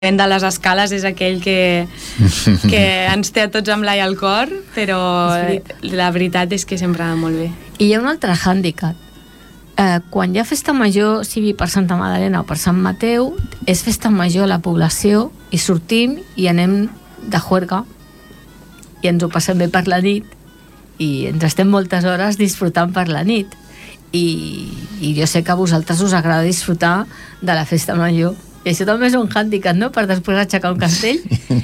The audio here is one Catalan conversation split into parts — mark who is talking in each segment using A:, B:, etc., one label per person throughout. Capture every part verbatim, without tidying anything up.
A: de les escales és aquell que, que ens té a tots amb l'ai al cor, però la veritat és que sempre va molt bé.
B: I hi ha un altre hàndicap. Eh, quan hi ha festa major, sigui per Santa Magdalena o per Sant Mateu, és festa major a la població i sortim i anem de juerga i ens ho passem bé per la nit i ens estem moltes hores disfrutant per la nit. I, i jo sé que a vosaltres us agrada disfrutar de la festa major. I això també és un hàndicap, no?, per després aixecar un castell.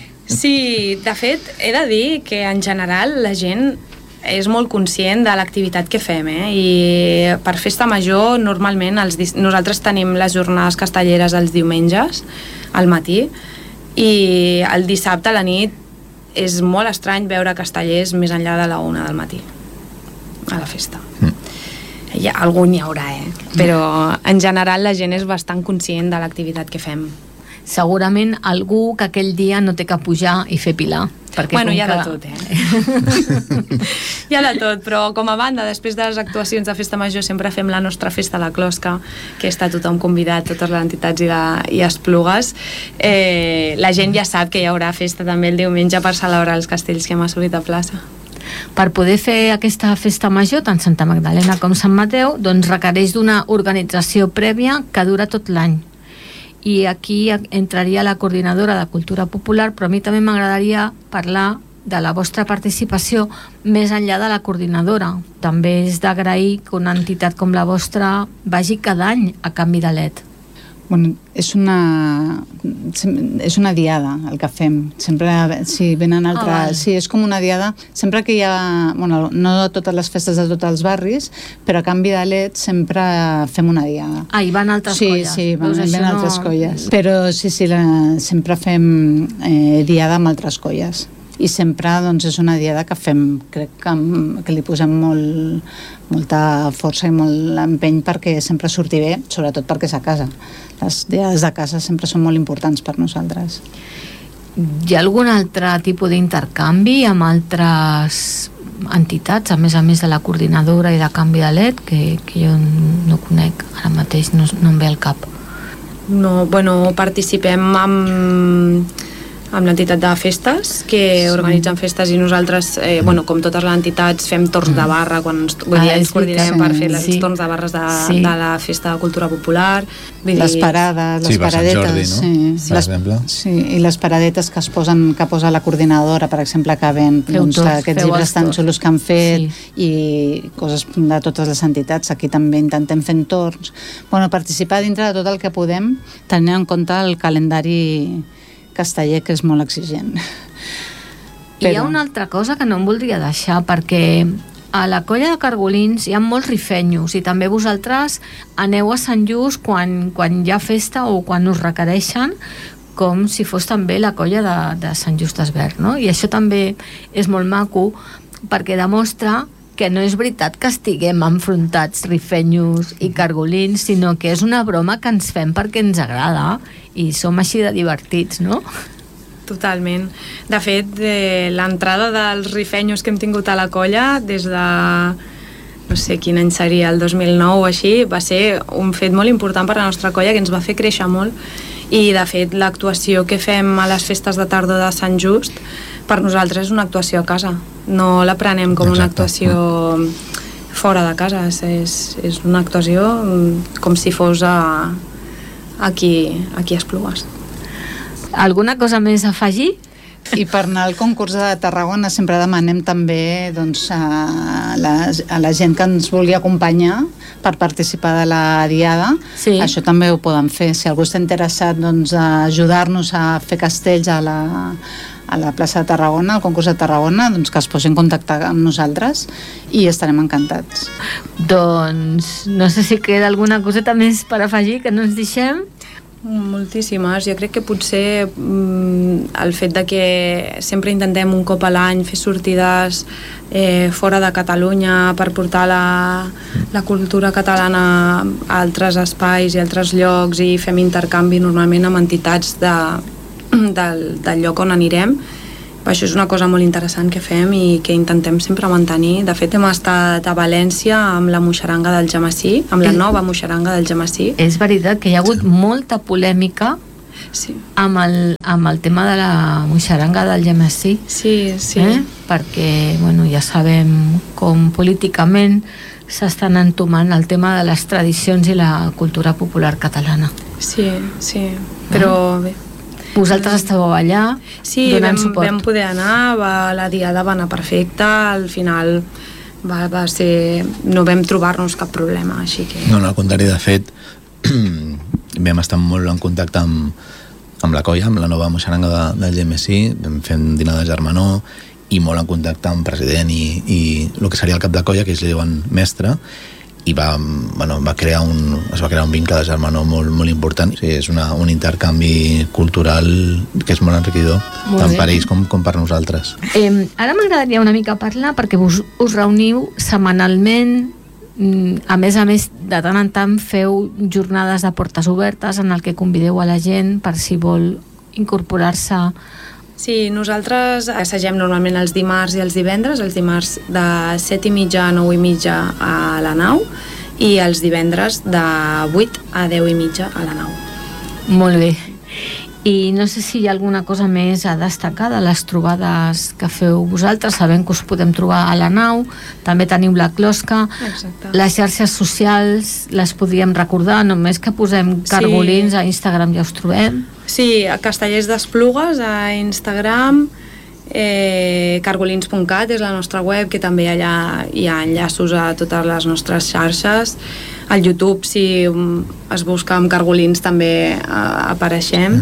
A: Sí, de fet, he de dir que en general la gent és molt conscient de l'activitat que fem, eh? I per festa major normalment els, nosaltres tenim les jornades castelleres els diumenges al matí i el dissabte a la nit és molt estrany veure castellers més enllà de la una del matí a la festa. Mm. Ja, algun hi haurà, eh? Però en general la gent és bastant conscient de l'activitat que fem.
B: Segurament algú que aquell dia no té que pujar i fer pilar.
A: Bueno, hi ha
B: que...
A: de tot, eh? Hi ha de tot, però com a banda, després de les actuacions de Festa Major sempre fem la nostra festa a la closca, que està tothom convidat, totes les entitats i, de, i Esplugues. Eh, la gent ja sap que hi haurà festa també el diumenge per celebrar els castells que hem assolit a plaça.
B: Per poder fer aquesta festa major, tant Santa Magdalena com Sant Mateu, doncs requereix d'una organització prèvia que dura tot l'any. I aquí entraria la coordinadora de Cultura Popular, però a mi també m'agradaria parlar de la vostra participació més enllà de la coordinadora. També és d'agrair que una entitat com la vostra vagi cada any a canvi de L E D.
C: Bueno, és una és una diada el que fem. Sempre si venen altres, oh, vale. Sí, és com una diada. Sempre que hi ha, bueno, no totes les festes de tots els barris, però a canvi de L E D sempre fem una diada.
B: Ah, hi van altres
C: sí,
B: colles.
C: Sí, van,
B: Veus,
C: ven altres no... colles. Però sí, sí, la, sempre fem eh, diada amb altres colles. I sempre doncs, és una diada que fem, crec que, que li posem molt, molta força i molt empeny perquè sempre surti bé, sobretot perquè és a casa. Les diades de casa sempre són molt importants per nosaltres.
B: Hi ha algun altre tipus d'intercanvi amb altres entitats, a més a més de la coordinadora i de canvi de L E D, que, que jo no conec ara mateix, no, no em ve al cap?
A: No, bueno, participem amb... amb l'entitat de festes, que sí. organitzen festes i nosaltres, eh, bueno, com totes les entitats, fem torns de barra, quan ens, vull dir, ah, ens coordinem sí. per fer els sí. torns de barres de, sí. de la festa de cultura popular. Vull
C: les
A: dir...
C: parades, les
D: sí,
C: paradetes.
D: Jordi, no?
C: Sí,
D: per
C: les,
D: exemple.
C: Sí, i les paradetes que es posen, que posa la coordinadora, per exemple, que ven doncs, tots, aquests llibres tan xulos que han fet sí. i coses de totes les entitats. Aquí també intentem fer torns. Bueno, participar dintre de tot el que podem, tenint en compte el calendari casteller, que és molt exigent.
B: Però... Hi ha una altra cosa que no em voldria deixar, perquè a la colla de Cargolins hi ha molts rifenyos i també vosaltres aneu a Sant Just quan, quan hi ha festa o quan us requereixen, com si fos també la colla de, de Sant Just Desvern, no? I això també és molt maco perquè demostra que no és veritat que estiguem enfrontats rifenyos i cargolins, sinó que és una broma que ens fem perquè ens agrada i som així de divertits, no?
A: Totalment. De fet, eh, l'entrada dels rifenyos que hem tingut a la colla des de, no sé quin any seria, el dos mil nou o així, va ser un fet molt important per a la nostra colla que ens va fer créixer molt i, de fet, l'actuació que fem a les festes de tardor de Sant Just per nosaltres és una actuació a casa. No la prenem com Exacte. Una actuació fora de casa. És, és una actuació com si fos a, aquí, aquí a Esplugues.
B: Alguna cosa més a afegir?
C: I per anar al concurs de Tarragona sempre demanem també doncs, a, la, a la gent que ens vulgui acompanyar per participar de la diada. Sí. Això també ho poden fer. Si algú està interessat doncs, a ajudar-nos a fer castells a la, a la plaça de Tarragona, al concurs de Tarragona, doncs que es posi en contacte amb nosaltres i estarem encantats.
B: Doncs no sé si queda alguna coseta més per afegir que no ens deixem.
A: Moltíssimes. Jo crec que potser mm, el fet de que sempre intentem un cop a l'any fer sortides eh, fora de Catalunya per portar la, la cultura catalana a altres espais i altres llocs i fem intercanvi normalment amb entitats de, del, del lloc on anirem. Això és una cosa molt interessant que fem i que intentem sempre mantenir. De fet, hem estat a València amb la moixaranga del Jamassí, amb la nova moixaranga del Jamassí.
B: És veritat que hi ha hagut molta polèmica
A: sí.
B: amb, el, amb el tema de la moixaranga del Gemesí.
A: Sí, sí.
B: Eh? Perquè, bueno, ja sabem com políticament s'estan entomant el tema de les tradicions i la cultura popular catalana.
A: Sí, sí, però bé.
B: Vosaltres estàveu allà
A: sí,
B: donant
A: vam,
B: suport.
A: vam poder anar, va, la diada va anar perfecta, al final va, va ser... no vam trobar-nos cap problema, així que...
D: No, no, al contrari, de fet, vam estar molt en contacte amb, amb la colla, amb la nova moixaranga de, del G M C, vam fer un dinar de germanor, i molt en contacte amb el president i, i el que seria el cap de colla, que ells li diuen mestre, i va, bueno, va crear un, es va crear un vincle de germanor molt, molt important. Sí, és una, un intercanvi cultural que és molt enriquidor, molt tant bé. Per ells com, com per nosaltres.
B: Eh, ara m'agradaria una mica parlar, perquè vos, us reuniu setmanalment, a més a més, de tant en tant feu jornades de portes obertes en el que convideu a la gent per si vol incorporar-se.
A: Sí, nosaltres assagem normalment els dimarts i els divendres, els dimarts de set i mitja a nou i mitja a la nau i els divendres de vuit a deu i mitja a la nau.
B: Molt bé. I no sé si hi ha alguna cosa més a destacar de les trobades que feu vosaltres. Sabem que us podem trobar a la nau, també teniu la closca.
A: Exacte.
B: Les xarxes socials les podríem recordar, només que posem Cargolins sí. A Instagram ja us trobem.
A: Sí, a Castellers d'Esplugues a Instagram, eh, cargolins punt cat és la nostra web, que també allà hi ha enllaços a totes les nostres xarxes. Al YouTube, si es busca amb Cargolins, també eh, apareixem.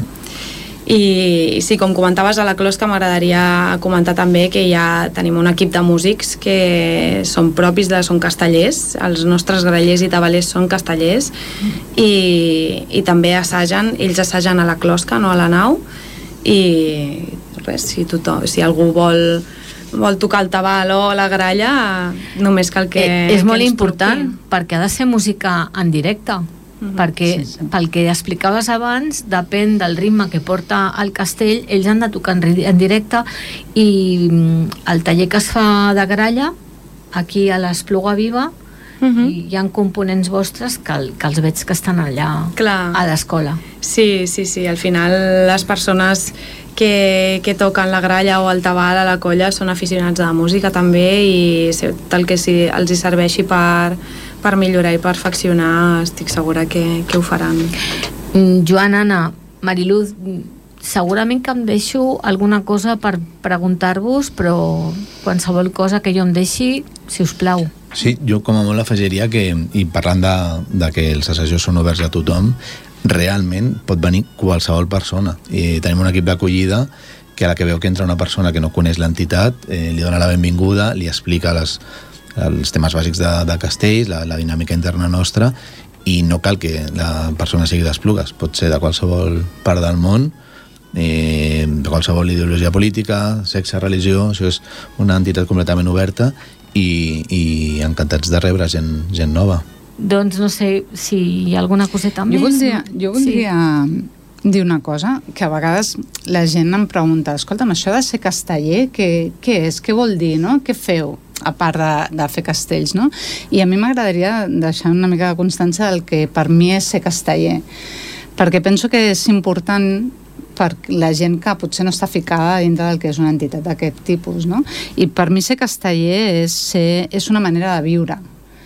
A: I sí, com comentaves a la closca, m'agradaria comentar també que ja tenim un equip de músics que són propis de són castellers, els nostres grallers i tabalers són castellers i, i també assagen, ells assagen a la closca, no a la nau, i res, si, tothom, si algú vol vol tocar el tabal o la gralla, només cal que...
B: Eh, és
A: que
B: molt important,
A: truqui.
B: perquè ha de ser música en directe. Mm-hmm. Perquè sí, sí. Pel que explicaves abans, depèn del ritme que porta el castell, ells han de tocar en directe, i el taller que es fa de gralla aquí a l'Espluga Viva, mm-hmm. hi ha components vostres que, el, que els veig que estan allà. Clar. A l'escola.
A: Sí, sí, sí, al final les persones que, que toquen la gralla o el tabal a la colla són aficionats a la música també, i tal que si els hi serveixi per per millorar i perfeccionar, estic segura que, que ho faran.
B: Joan, Anna, Mariluz, segurament que em deixo alguna cosa per preguntar-vos, però qualsevol cosa que jo em deixi, si us plau.
D: Sí, jo com a molt afegiria que, i parlant de, de que els assajos són oberts a tothom, realment pot venir qualsevol persona. I tenim un equip d'acollida que a la que veu que entra una persona que no coneix l'entitat, eh, li dona la benvinguda, li explica les els temes bàsics de, de castells, la, la dinàmica interna nostra, i no cal que la persona sigui d'Esplugues, pot ser de qualsevol part del món, eh, de qualsevol ideologia política, sexe, religió. Això és una entitat completament oberta i, i encantats de rebre gent, gent nova.
B: Doncs no sé si hi ha alguna coseta més.
C: Jo voldria, jo voldria sí. dir una cosa, que a vegades la gent em pregunta, escolta'm, això de ser casteller, què, què és? Què vol dir, no? Què feu? A part de, de fer castells, no? I a mi m'agradaria deixar una mica de constància del que per mi és ser casteller, perquè penso que és important per la gent que potser no està ficada dintre del que és una entitat d'aquest tipus, no? I per mi ser casteller és, ser, és una manera de viure,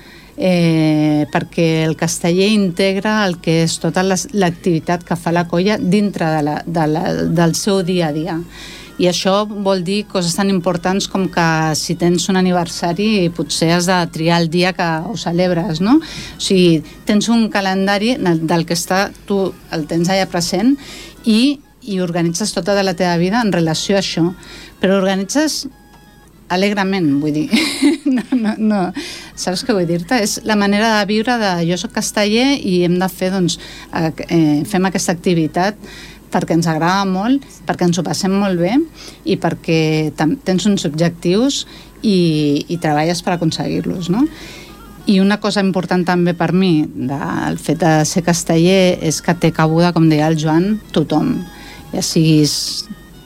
C: eh, perquè el casteller integra el que és tota l'activitat que fa la colla dintre de la, de la, del seu dia a dia. I això vol dir coses tan importants com que si tens un aniversari potser has de triar el dia que ho celebres, no? O sigui, tens un calendari del que està, tu el tens allà present i, i organitzes tota la teva vida en relació a això, però organitzes alegrement, vull dir. no, no, no. Saps què vull dir-te? És la manera de viure de jo soc casteller i hem de fer, doncs, eh, fem aquesta activitat perquè ens agrada molt, perquè ens ho passem molt bé i perquè tens uns objectius i, i treballes per aconseguir-los, no? I una cosa important també per mi del fet de ser casteller és que té cabuda, com deia el Joan, tothom. Ja siguis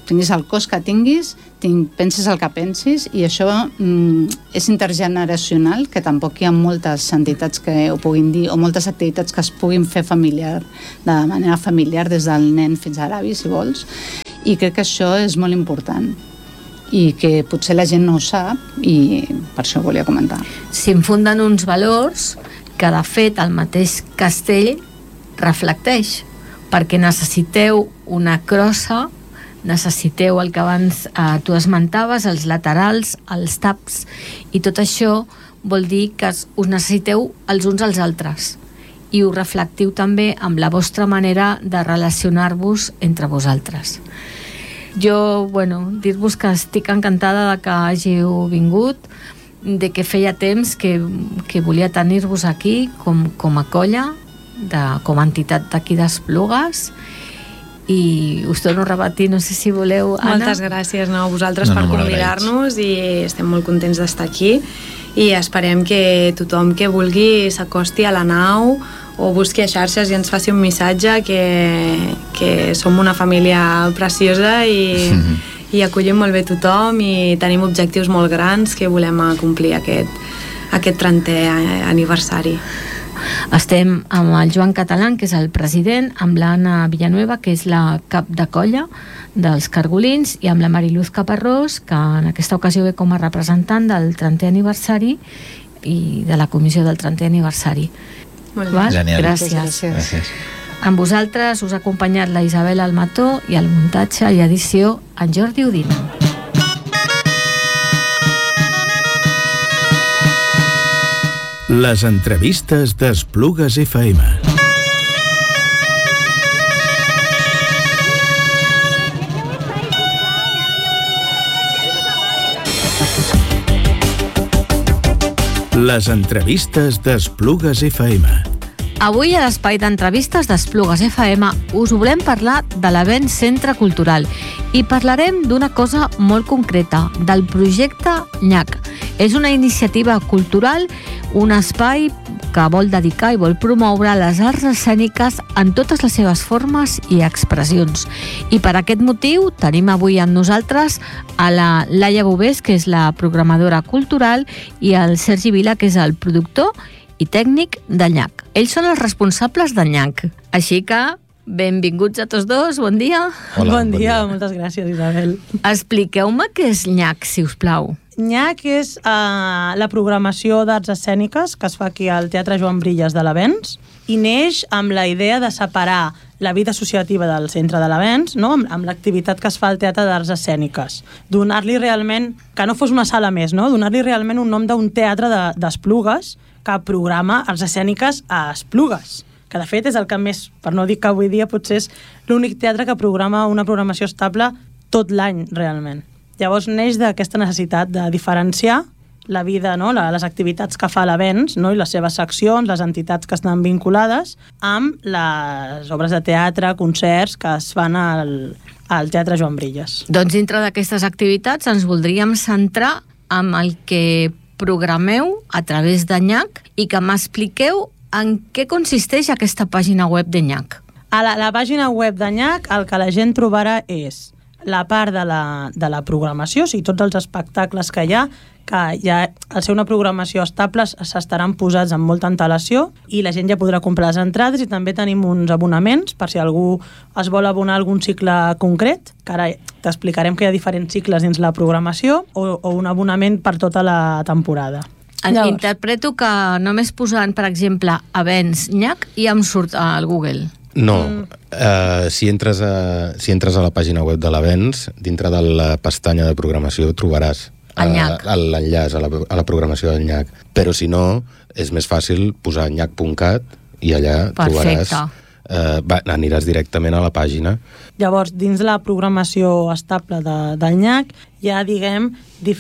C: tinguis el cos que tinguis, ting, pensis el que pensis, i això mm, és intergeneracional, que tampoc hi ha moltes entitats que ho puguin dir, o moltes activitats que es puguin fer familiar, de manera familiar, des del nen fins a l'avi, si vols, i crec que això és molt important i que potser la gent no ho sap, i per això ho volia comentar.
B: S'infunden uns valors que de fet el mateix castell reflecteix, perquè necessiteu una crossa, necessiteu el que abans eh, tu esmentaves, els laterals, els taps, i tot això vol dir que us necessiteu els uns als altres i ho reflectiu també amb la vostra manera de relacionar-vos entre vosaltres. Jo, bueno, dir-vos que estic encantada de que hàgiu vingut, de que feia temps que, que volia tenir-vos aquí com, com a colla, de, com a entitat d'aquí d'Esplugues, i us torno a repetir, no sé si voleu, Anna.
A: Moltes gràcies no, a vosaltres
D: no,
A: per
D: no,
A: convidar-nos, i estem molt contents d'estar aquí, i esperem que tothom que vulgui s'acosti a la nau o busqui a xarxes i ens faci un missatge que, que som una família preciosa i, mm-hmm. i acollim molt bé tothom, i tenim objectius molt grans que volem acomplir aquest, aquest trentè aniversari.
B: Estem amb el Joan Catalán, que és el president, amb l'Anna Villanueva, que és la cap de colla dels Cargolins, i amb la Mariluz Caparrós, que en aquesta ocasió ve com a representant del trentè aniversari i de la comissió del trentè aniversari.
A: Molt bé.
D: Genial.
B: Gràcies.
C: Gràcies.
D: Gràcies.
B: Amb vosaltres us ha acompanyat la Isabel Almató, i al muntatge i edició en Jordi Udina.
E: Les entrevistes d'Esplugues F M. Les entrevistes d'Esplugues F M.
B: Avui a l'espai d'entrevistes d'Esplugues F M us volem parlar de l'Avenç Centre Cultural i parlarem d'una cosa molt concreta, del projecte Nyac. És una iniciativa cultural, un espai que vol dedicar i vol promoure les arts escèniques en totes les seves formes i expressions. I per aquest motiu tenim avui amb nosaltres a la Laia Bovés, que és la programadora cultural, i el Sergi Vila, que és el productor i tècnic del Nyac. Ells són els responsables del Nyac. Així que, benvinguts a tots dos, bon dia.
F: Hola, bon, bon dia, dia, moltes gràcies, Isabel.
B: Expliqueu-me què és Nyac, si us plau.
F: Nyac és uh, la programació d'arts escèniques que es fa aquí al Teatre Joan Brillas de l'Avenç, i neix amb la idea de separar la vida associativa del centre de l'Avenç, no? amb, amb l'activitat que es fa al Teatre d'Arts Escèniques. Donar-li realment, que no fos una sala més, no? Donar-li realment un nom d'un teatre d'Esplugues de, que programa arts escèniques a Esplugues, que de fet és el que més, per no dir que avui dia potser és l'únic teatre que programa una programació estable tot l'any realment. Llavors neix d'aquesta necessitat de diferenciar la vida, no? les activitats que fa l'Avenç, no? i les seves seccions, les entitats que estan vinculades, amb les obres de teatre, concerts que es fan al, al Teatre Joan Brillas.
B: Doncs dintre d'aquestes activitats ens voldríem centrar en el que programeu a través de Nyac, i que m'expliqueu en què consisteix aquesta pàgina web de Nyac.
F: A la, la pàgina web de Nyac el que la gent trobarà és la part de la, de la programació, o sigui, tots els espectacles que hi ha, que ja, al ser una programació estable, s'estaran posats amb molta antelació, i la gent ja podrà comprar les entrades, i també tenim uns abonaments per si algú es vol abonar algun cicle concret, que ara t'explicarem que hi ha diferents cicles dins la programació, o, o un abonament per tota la temporada.
B: Llavors, interpreto que només posant, per exemple, Avenç Nyac, i em surt al Google.
G: No, uh, si, entres a, si entres a la pàgina web de l'Avenç, dintre de la pestanya de programació trobaràs l'enllaç a, la, a la programació del Nyac. Però si no, és més fàcil posar nyac punt cat i allà
B: Perfecte.
G: trobaràs, uh, va, aniràs directament a la pàgina.
F: Llavors, dins la programació estable de, del Nyac hi ha, diguem,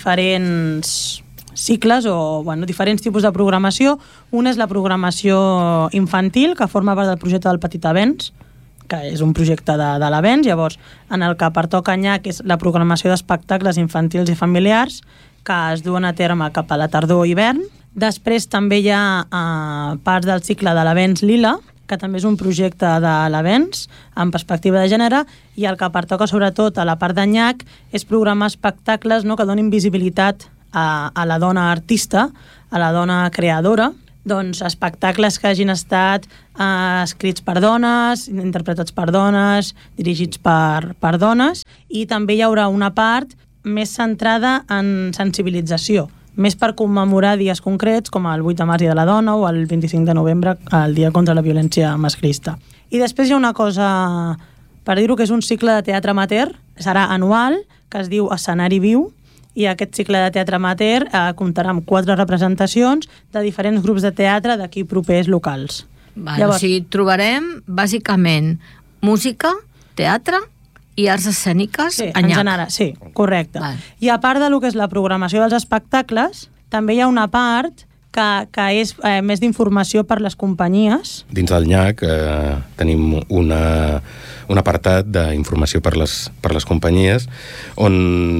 F: diferents cicles o bueno, diferents tipus de programació. Una és la programació infantil, que forma part del projecte del Petit Avenç, que és un projecte de, de l'Avenç. Llavors, en el que pertoca Nyac és la programació d'espectacles infantils i familiars que es duen a terme cap a la tardor o hivern. Després també hi ha eh, part del cicle de l'Avenç Lila, que també és un projecte de l'Avenç, amb perspectiva de gènere, i el que pertoca sobretot a la part d'Anyac és programar espectacles, no?, que donin visibilitat a, a la dona artista, a la dona creadora, doncs espectacles que hagin estat eh, escrits per dones, interpretats per dones, dirigits per, per dones, i també hi haurà una part més centrada en sensibilització, més per commemorar dies concrets com el vuit de març de la dona o el vint-i-cinc de novembre, el dia contra la violència masclista. I després hi ha una cosa, per dir-ho, que és un cicle de teatre amateur, serà anual, que es diu Escenari Viu, i aquest cicle de teatre amateur eh, comptarà amb quatre representacions de diferents grups de teatre d'aquí propers locals.
B: Val, Llavors, o sigui, trobarem bàsicament música, teatre i arts escèniques
F: sí,
B: a Nyac.
F: En general, sí, correcte.
B: Val.
F: I a part de lo que és la programació dels espectacles, també hi ha una part que, que és eh, més d'informació per les companyies.
G: Dins del Nyac eh, tenim una, un apartat d'informació per les, per les companyies on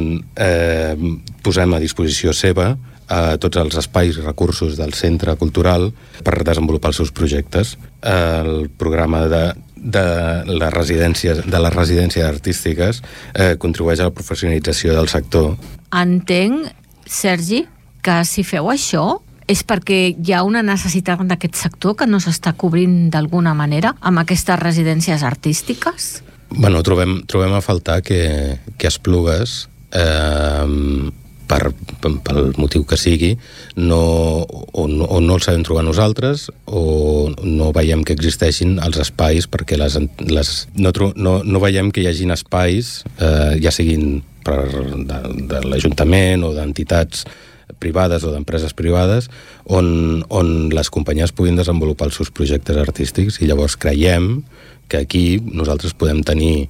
G: eh, posem a disposició seva a tots els espais i recursos del centre cultural per desenvolupar els seus projectes. El programa de, de, les, residències, de les residències artístiques eh, contribueix a la professionalització del sector.
B: Entenc, Sergi, que si feu això és perquè hi ha una necessitat d'aquest sector que no s'està cobrint d'alguna manera amb aquestes residències artístiques?
G: Bueno, trobem, trobem a faltar que, que Esplugues, eh, per, pel motiu que sigui, no, o, no, o no el sabem trobar nosaltres o no veiem que existeixin els espais perquè les, les, no, no, no veiem que hi hagin espais, eh, ja siguin per, de, de l'Ajuntament o d'entitats privades o d'empreses privades on, on les companyies puguin desenvolupar els seus projectes artístics, i llavors creiem que aquí nosaltres podem tenir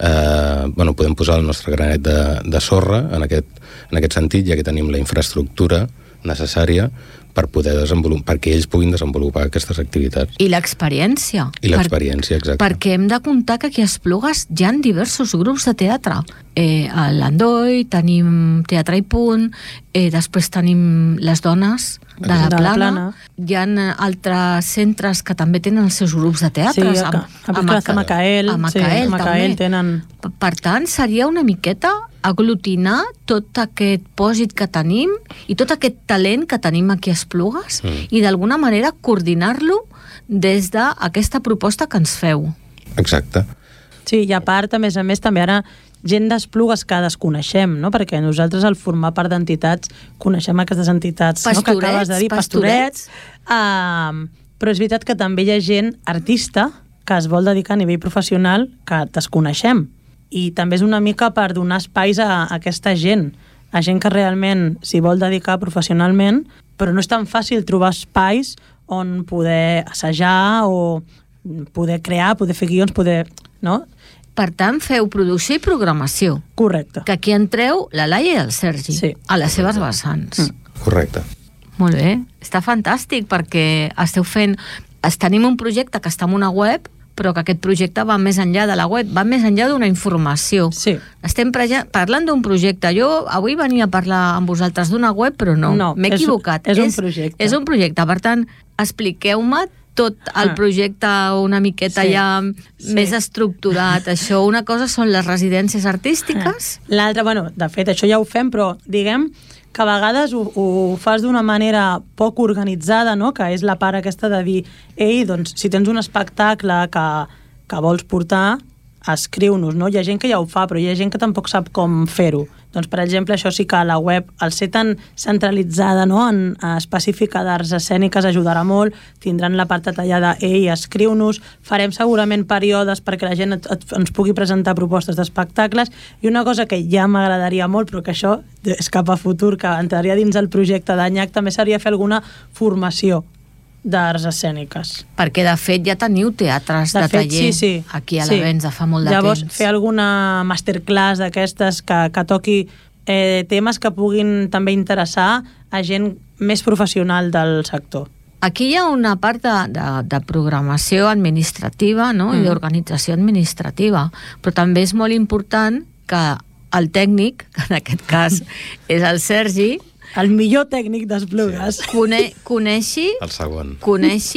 G: eh, bueno, podem posar el nostre granet de, de sorra en aquest, en aquest sentit, ja que tenim la infraestructura necessària per poder desenvolupar, perquè ells puguin desenvolupar aquestes activitats.
B: I l'experiència.
G: I l'experiència, exacte.
B: Perquè hem de comptar que aquí a Esplugues hi ha diversos grups de teatre. Eh, a l'Andoi tenim Teatre i Punt, eh, després tenim les dones de la,
F: de la
B: Plana.
F: Plana.
B: Hi ha altres centres que també tenen els seus grups de teatre.
F: Sí, a, a, a, a Macael,
B: a Macael,
F: sí, a Macael
B: també.
F: tenen...
B: Per tant, seria una miqueta aglutinar tot aquest pòsit que tenim i tot aquest talent que tenim aquí a Esplugues mm. i d'alguna manera coordinar-lo des d'aquesta proposta que ens feu.
G: Exacte.
F: Sí, i a part, a més a més, també ara gent d'Esplugues que desconeixem, no? Perquè nosaltres, al formar part d'entitats, coneixem aquestes entitats
B: pastorets,
F: no? que acabes de dir,
B: pastorets.
F: pastorets. Uh, però és veritat que també hi ha gent artista que es vol dedicar a nivell professional que desconeixem. I també és una mica per donar espais a, a aquesta gent, a gent que realment s'hi vol dedicar professionalment, però no és tan fàcil trobar espais on poder assajar o poder crear, poder fer guions, poder... No?
B: Per tant, feu producció i programació.
F: Correcte.
B: Que aquí entreu la Laia i el Sergi,
F: sí.
B: a les seves vessants.
G: Mm. Correcte.
B: Molt bé, està fantàstic perquè esteu fent... Tenim un projecte que està en una web, però que aquest projecte va més enllà de la web, va més enllà d'una informació.
F: Sí.
B: Estem parlant d'un projecte. Jo avui venia a parlar amb vosaltres d'una web, però no,
F: no
B: m'he equivocat.
F: És, és un projecte.
B: És un projecte, per tant, expliqueu-me tot el projecte una miqueta
F: sí,
B: ja
F: sí.
B: més estructurat. Això, una cosa són les residències artístiques.
F: L'altra, bueno, de fet, això ja ho fem, però diguem que a vegades ho, ho fas d'una manera poc organitzada, no? Que és la part aquesta de dir, ei, doncs, si tens un espectacle que, que vols portar, escriu-nos, no? Hi ha gent que ja ho fa, però hi ha gent que tampoc sap com fer-ho. Doncs, per exemple, això sí que a la web, al ser tan centralitzada, no?, en específica d'arts escèniques, ajudarà molt, tindran la part detallada, ei, escriu-nos, farem segurament períodes perquè la gent et, et, ens pugui presentar propostes d'espectacles, i una cosa que ja m'agradaria molt, però que això és cap a futur, que entraria dins el projecte d'Anyac, també seria fer alguna formació d'arts escèniques.
B: Perquè, de fet, ja teniu teatres de, de taller
F: sí, sí,
B: aquí a
F: sí.
B: l'Avenç de fa molt de
F: Llavors,
B: temps.
F: Llavors, fer alguna masterclass d'aquestes que, que toqui eh, temes que puguin també interessar a gent més professional del sector.
B: Aquí hi ha una part de, de, de programació administrativa, no? Mm. I d'organització administrativa, però també és molt important que el tècnic, que en aquest cas és el Sergi,
F: el millor tècnic d'Esplugues.
B: Cone, coneixi,
G: el segon.
B: coneixi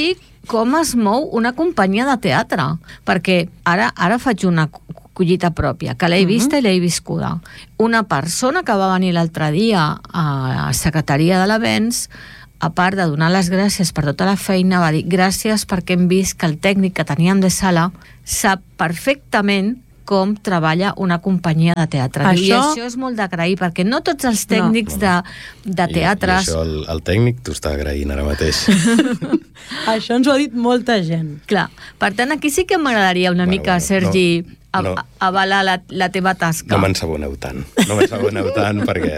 B: com es mou una companyia de teatre, perquè ara, ara faig una collita pròpia, que l'he vista i l'he viscuda. Una persona que va venir l'altre dia a la secretaria de l'Avenç, a part de donar les gràcies per tota la feina, va dir gràcies perquè hem vist que el tècnic que teníem de sala sap perfectament com treballa una companyia de teatre. Això... I això és molt d'agrair, perquè no tots els tècnics no. de, de teatres...
G: I, i això el, el tècnic t'ho està agraint ara mateix.
F: Això ens ho ha dit molta gent.
B: Clar, per tant, aquí sí que m'agradaria una bueno, mica, bueno, Sergi... No. No. avalar la, la teva tasca.
G: No m'ensaboneu tant, no m'ensaboneu tant perquè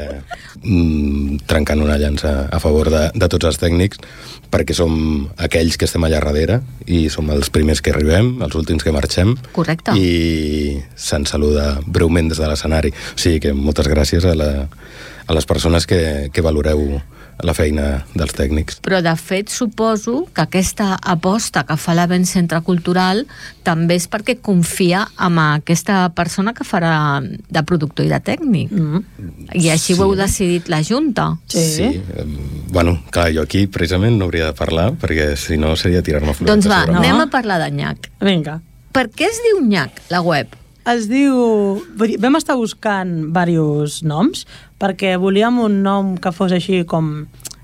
G: mm, trencant una llança a favor de, de tots els tècnics, perquè som aquells que estem allà darrere i som els primers que arribem, els últims que marxem.
B: Correcte.
G: I se'ns saluda breument des de l'escenari. O sigui que moltes gràcies a, la, a les persones que, que valoreu la feina dels tècnics.
B: Però, de fet, suposo que aquesta aposta que fa l'Avenç Centre Cultural també és perquè confia en aquesta persona que farà de productor i de tècnic. Mm. I així sí. Ho heu decidit la Junta.
G: Sí. sí. Bueno, clar, jo aquí precisament no hauria de parlar, perquè si no seria tirar-me flors.
B: Doncs va, no. anem a parlar de Nyac.
F: Vinga.
B: Per què es diu Nyac, la web?
F: Es diu... Vam estar buscant diversos noms, perquè volíem un nom que fos així com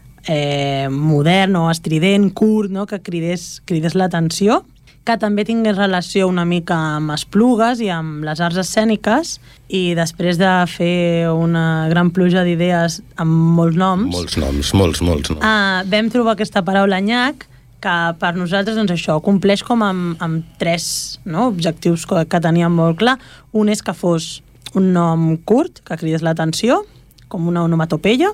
F: eh, modern o estrident, curt, no? Que cridés, cridés l'atenció, que també tingués relació una mica amb Esplugues i amb les arts escèniques, i després de fer una gran pluja d'idees amb molts noms...
G: Molts noms, molts, molts noms.
F: Eh, vam trobar aquesta paraula Nyac, que per nosaltres doncs això compleix com amb, amb tres no, objectius que, que teníem molt clar. Un és que fos un nom curt, que cridés l'atenció, com una onomatopeia.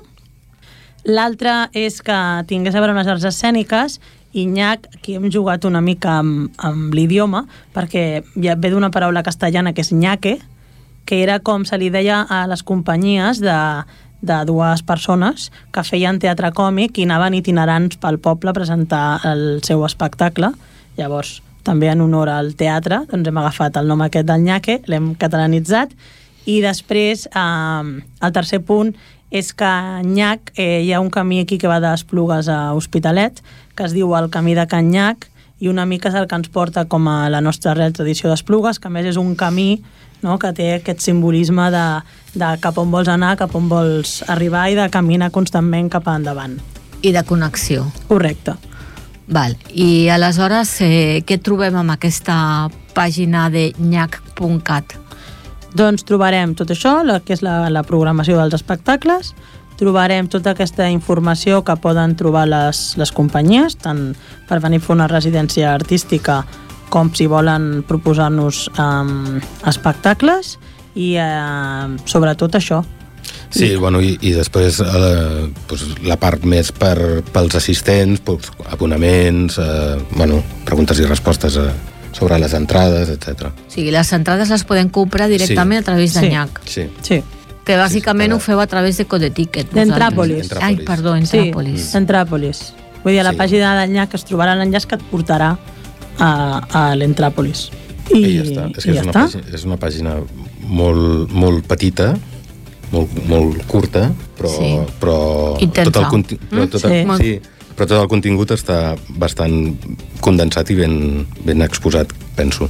F: L'altre és que tingués a veure unes arts escèniques, i Nyac, aquí hem jugat una mica amb, amb l'idioma, perquè ja ve d'una paraula castellana que és ñaque, que era com se li deia a les companyies de... de dues persones que feien teatre còmic i anaven itinerants pel poble a presentar el seu espectacle. Llavors, també en honor al teatre, doncs hem agafat el nom aquest del ñaque, l'hem catalanitzat, i després eh, el tercer punt és que a Nyac eh, hi ha un camí aquí que va d'Esplugues a Hospitalet, que es diu el Camí de Can Nyac, i una mica és el que ens porta com a la nostra real tradició d'Esplugues, que a més és un camí, no?, que té aquest simbolisme de, de cap on vols anar, cap on vols arribar i de caminar constantment cap endavant.
B: I de connexió.
F: Correcte.
B: Val. I aleshores, eh, què trobem amb aquesta pàgina de nyac punt cat?
F: Doncs trobarem tot això, la, que és la, la programació dels espectacles, trobarem tota aquesta informació que poden trobar les, les companyies, tant per venir a fer una residència artística com si volen proposar-nos um, espectacles, i uh, sobretot això.
G: Sí, I... bueno, i, i després eh, pues, la part més per, pels assistents, pues, abonaments, eh, bueno, preguntes i respostes eh, sobre les entrades, etcètera.
B: O sigui, les entrades les podem comprar directament sí. a través de
F: sí.
B: Nyac.
G: Sí.
F: Sí.
B: Que bàsicament sí, ho feu a través de Codeticket.
F: D'Entràpolis.
B: Ai, perdó, Entràpolis.
F: Sí, Entràpolis. Vull dir, a la sí. pàgina de Nyac es trobarà l'enllaç que et portarà a, a l'Entràpolis.
G: I, I ja està. És que és, ja una està? Pàgina, és una pàgina molt, molt petita, molt, molt curta, però,
B: sí.
G: però, tot el, però, tot el, mm? sí. sí, però tot el contingut està bastant condensat i ben, ben exposat, penso.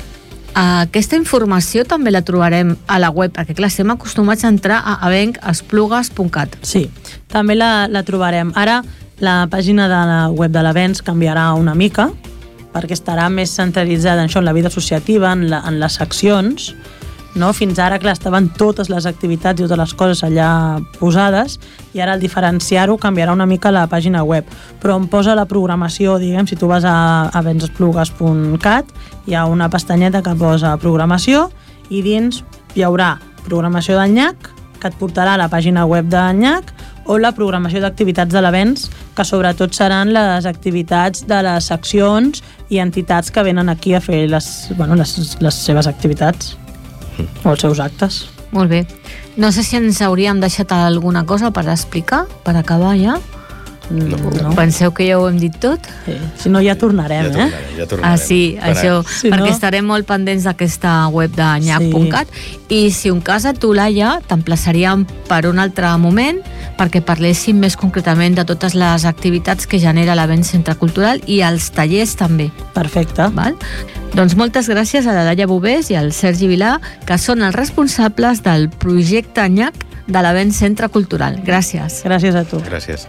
B: Aquesta informació també la trobarem a la web, perquè clar, estem acostumats a entrar a avenc esplugues punt cat.
F: Sí, també la, la trobarem. Ara la pàgina de la web de l'Avenç canviarà una mica, perquè estarà més centralitzada en això, en la vida associativa, en, la, en les seccions, no? Fins ara, clar, estaven totes les activitats i totes les coses allà posades, i ara al diferenciar-ho canviarà una mica la pàgina web, però on posa la programació, diguem, si tu vas a avenç esplugues punt cat, hi ha una pestanyeta que posa programació, i dins hi haurà programació del Nyac, que et portarà a la pàgina web de Nyac, o la programació d'activitats de l'Avenç, que sobretot seran les activitats de les seccions i entitats que venen aquí a fer les, bueno, les, les seves activitats o els seus actes.
B: Molt bé. No sé si ens hauríem deixat alguna cosa per explicar, per acabar ja.
F: No,
B: no. Penseu que ja ho hem dit tot?
F: Sí. Si no, ja tornarem,
G: ja tornarem
F: eh?
G: Ja tornarem.
B: Ah, sí, per això,
F: si
B: perquè
F: no...
B: estarem molt pendents d'aquesta web de nyac punt cat sí. I si un cas a tu, Laia, t'emplaçaríem per un altre moment perquè parléssim més concretament de totes les activitats que genera l'Avenç Centre Cultural i els tallers també.
F: Perfecte.
B: Val? Doncs moltes gràcies a la Laia Bovés i al Sergi Vilà, que són els responsables del projecte nyac de l'Avenç Centre Cultural. Gràcies.
F: Gràcies a tu.
G: Gràcies.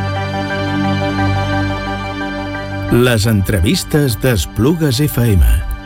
E: Les entrevistes d'Esplugues F M.